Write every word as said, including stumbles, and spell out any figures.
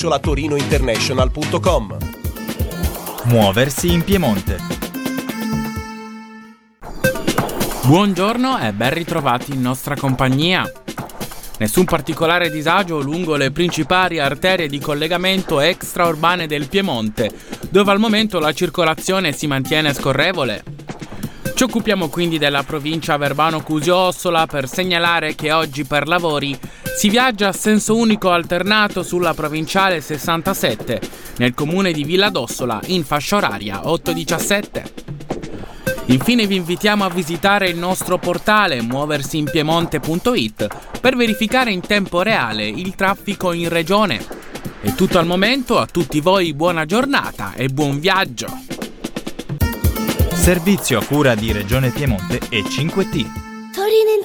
torinointernational punto com. Muoversi in Piemonte. Buongiorno e ben ritrovati in nostra compagnia. Nessun particolare disagio lungo le principali arterie di collegamento extraurbane del Piemonte, dove al momento la circolazione si mantiene scorrevole. Ci occupiamo quindi della provincia Verbano-Cusio-Ossola per segnalare che oggi per lavori si viaggia a senso unico alternato sulla provinciale sessantasette nel comune di Villa d'Ossola in fascia oraria otto diciassette. Infine vi invitiamo a visitare il nostro portale muoversi in piemonte punto it per verificare in tempo reale il traffico in regione. È tutto al momento, a tutti voi buona giornata e buon viaggio! Servizio a cura di Regione Piemonte e cinque T.